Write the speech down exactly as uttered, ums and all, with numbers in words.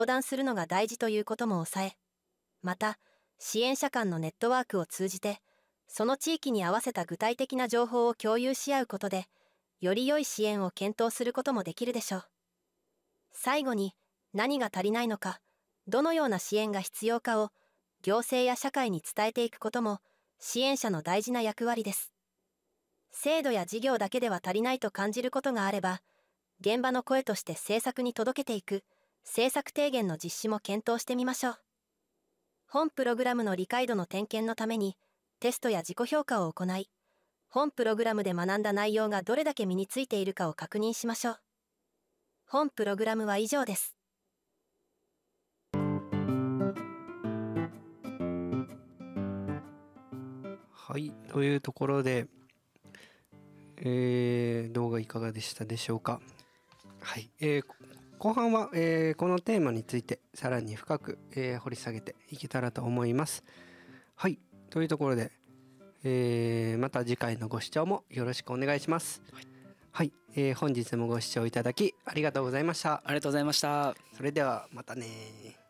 相談するのが大事ということも抑え、また支援者間のネットワークを通じてその地域に合わせた具体的な情報を共有し合うことで、より良い支援を検討することもできるでしょう。最後に、何が足りないのか、どのような支援が必要かを行政や社会に伝えていくことも支援者の大事な役割です。制度や事業だけでは足りないと感じることがあれば、現場の声として政策に届けていく政策提言の実施も検討してみましょう。本プログラムの理解度の点検のためにテストや自己評価を行い、本プログラムで学んだ内容がどれだけ身についているかを確認しましょう。本プログラムは以上です。 はい、というところで、えー、動画いかがでしたでしょうか。はい、えー、後半は、えー、このテーマについてさらに深く、えー、掘り下げていけたらと思います。はい、というところで、えー、また次回のご視聴もよろしくお願いします。はい、はい、えー、本日もご視聴いただきありがとうございました。 ありがとうございました。 それではまたね。